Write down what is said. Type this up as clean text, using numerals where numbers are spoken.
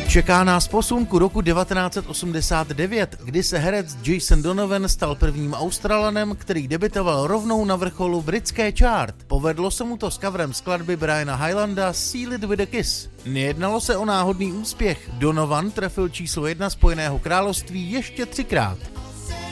Čeká nás posun ku roku 1989, kdy se herec Jason Donovan stal prvním Australanem, který debitoval rovnou na vrcholu britské chart. Povedlo se mu to s coverem skladby Briana Highlanda Seal It With A Kiss. Nejednalo se o náhodný úspěch, Donovan trefil číslo 1 Spojeného království ještě 3krát.